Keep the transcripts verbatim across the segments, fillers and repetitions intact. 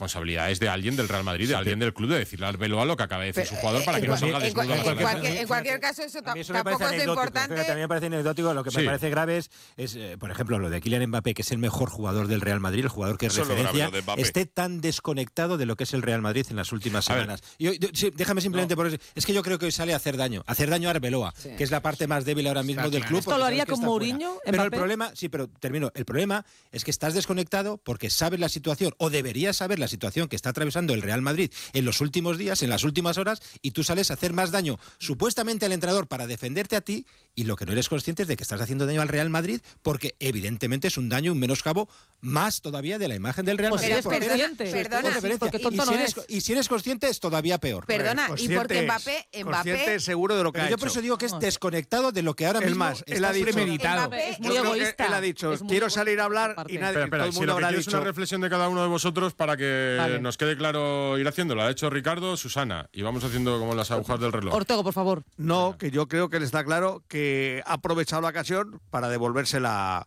responsabilidad es de alguien del Real Madrid, de alguien del club, de decirle al Arbeloa lo que acaba de decir su jugador para que no salga desnudo. En cualquier, en cualquier caso, eso tampoco es lo importante. También me parece anecdótico. Lo que me sí. parece grave es, es eh, por ejemplo, lo de Kylian Mbappé, que es el mejor jugador del Real Madrid, el jugador que es Solo referencia, esté tan desconectado de lo que es el Real Madrid en las últimas semanas. Y hoy, sí, déjame simplemente no. por eso. Es que yo creo que hoy sale a hacer daño. Hacer daño a Arbeloa, sí. que es la parte más débil ahora mismo Está del claro. club. ¿Esto lo haría con Mourinho? Pero el problema, sí, pero termino. El problema es que estás desconectado porque sabes la situación, o deberías saber la situación que está atravesando el Real Madrid en los últimos días, en las últimas horas, y tú sales a hacer más daño supuestamente al entrenador para defenderte a ti, y lo que no eres consciente es de que estás haciendo daño al Real Madrid, porque evidentemente es un daño, un menoscabo más todavía de la imagen del Real Madrid. Pues eres consciente. Perdona, sí, porque tonto y, si no eres, es. y si eres consciente es todavía peor. Perdona, y porque Mbappé, Mbappé seguro de lo que Pero ha yo hecho. por eso digo que es desconectado de lo que ahora es mismo más, él ha dicho, premeditado. Mbappé, es muy egoísta. Él ha dicho, quiero salir a hablar y nadie, espera, espera, todo el si mundo lo que habrá quiero dicho. es una reflexión de cada uno de vosotros para que vale. nos quede claro ir haciendo. Lo ha hecho Ricardo, Susana, y vamos haciendo como las agujas del reloj. Ortego, por favor. No, que yo creo que le está claro que ha aprovechado la ocasión para devolvérsela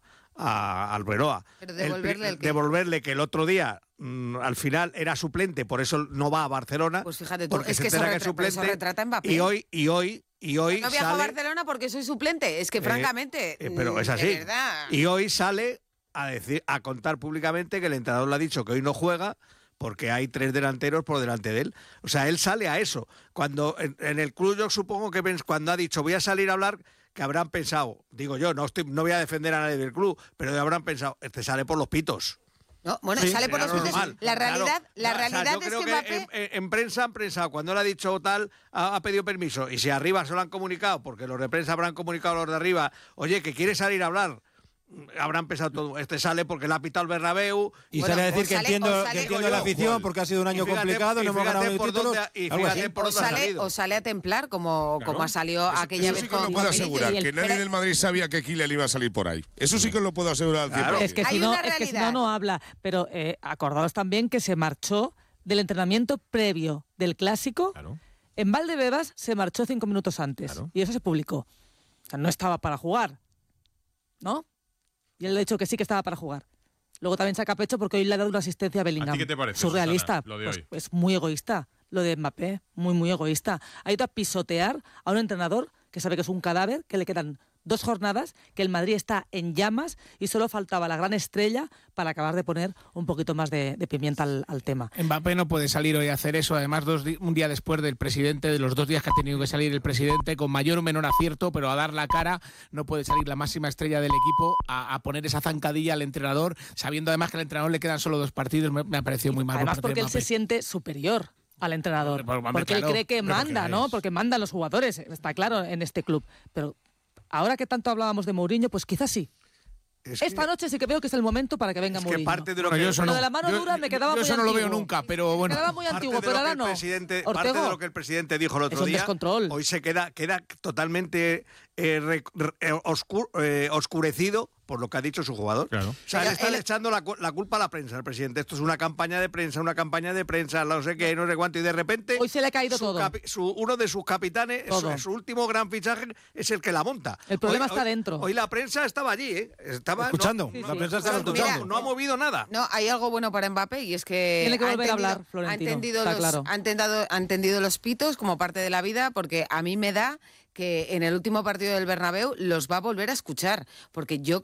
a Arbeloa. Pero devolverle el, el que devolverle que el otro día mmm, al final era suplente, por eso no va a Barcelona. Pues fíjate tú, porque es se que eso, entera retra- que es suplente, eso retrata a Mbappé. Y hoy y hoy y hoy no viajo sale, a Barcelona porque soy suplente, es que eh, francamente, eh, pero es así. de verdad. Y hoy sale a decir a contar públicamente que el entrenador le ha dicho que hoy no juega porque hay tres delanteros por delante de él. O sea, él sale a eso. Cuando en, en el club yo supongo que cuando ha dicho voy a salir a hablar, que habrán pensado, digo yo, no estoy, no voy a defender a nadie del club, pero habrán pensado, este sale por los pitos. No, bueno, Sí, sale por los pitos. normal. La realidad, Claro. la O sea, realidad yo es creo que que Mbappé... en, en, en prensa han pensado, cuando él ha dicho tal, ha, ha pedido permiso, y si arriba se lo han comunicado, porque los de prensa habrán comunicado a los de arriba, oye, que quiere salir a hablar, habrán pensado todo, este sale porque le ha pitado el Bernabéu. Y Bueno, sale a decir o que sale- entiendo, o sale- que entiendo Digo la yo, afición Juan. porque ha sido un año Y fíjate- complicado, y no hemos fíjate ganado por títulos. dónde- y algo fíjate así. por o dónde ha sale, salido. o sale a templar como, Claro. como salió aquella Eso vez sí que os con lo puedo con asegurar, Vinicius. que nadie Pero- del Madrid sabía que Kylian iba a salir por ahí. Eso sí que os lo puedo asegurar al cien por Claro. cien. Es que, Hay si no, una es que si no, realidad. no habla. Pero eh, acordaos también que se marchó del entrenamiento previo del Clásico. Claro. En Valdebebas se marchó cinco minutos antes. Claro. Y eso se publicó. O sea, no estaba para jugar. ¿No? Y él le ha dicho que sí que estaba para jugar. Luego también saca pecho porque hoy le ha dado una asistencia a Bellingham. ¿A ti qué te parece, Surrealista. Susana, lo de Pues, hoy? es muy egoísta. Lo de Mbappé, muy, muy egoísta. Ha ido a pisotear a un entrenador que sabe que es un cadáver, que le quedan dos jornadas, que el Madrid está en llamas y solo faltaba la gran estrella para acabar de poner un poquito más de, de pimienta al, al tema. Mbappé no puede salir hoy a hacer eso, además dos di- un día después del presidente, de los dos días que ha tenido que salir el presidente, con mayor o menor acierto, pero a dar la cara, no puede salir la máxima estrella del equipo a, a poner esa zancadilla al entrenador, sabiendo además que al entrenador le quedan solo dos partidos, me, me ha parecido muy mal. Además por parte porque de él se Mbappé. siente superior al entrenador, Hombre, hombre, porque claro, él cree que pero manda, porque ¿no? es- Porque mandan los jugadores, está claro, en este club. Pero ahora que tanto hablábamos de Mourinho, pues quizás sí. Es Esta que- noche sí que veo que es el momento para que venga es que Mourinho. parte de lo Bueno, que yo eso Lo no. de la mano Yo- dura me quedaba yo muy eso no lo veo antiguo. nunca, pero bueno. Me quedaba muy Parte antiguo, de pero lo que ahora el no. presidente- parte Ortego, de lo que el presidente dijo el otro es un día, descontrol. hoy se queda, queda totalmente eh, re- re- oscu- eh, oscurecido por lo que ha dicho su jugador. Claro. O sea, Pero le están él- echando la, cu- la culpa a la prensa, el presidente. Esto es una campaña de prensa, una campaña de prensa, no sé qué, no sé cuánto, y de repente Hoy se le ha caído su todo. capi- su- uno de sus capitanes, Todo. su, su último gran fichaje es el que la monta. El problema Hoy- está hoy- dentro. Hoy la prensa estaba allí, ¿eh? Estaba Escuchando. no- Sí, la sí. prensa estaba no, escuchando. no ha movido nada. No, hay algo bueno para Mbappé y es que Tiene que ha volver a entendido- hablar, Florentino, ha entendido, está los, claro. ha, entendido, ha entendido los pitos como parte de la vida, porque a mí me da que en el último partido del Bernabéu los va a volver a escuchar, porque yo